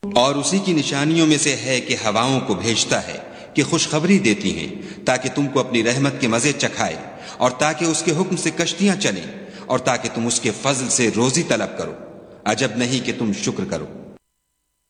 और उसी की निशानियों में से है कि हवाओं को भेजता है कि खुशखबरी देती हैं ताकि तुमको अपनी रहमत के मजे चखाए, और ताकि उसके हुक्म से कश्तियां चलें, और ताकि तुम उसके फजल से रोजी तलब करो। अजब नहीं कि तुम शुक्र करो।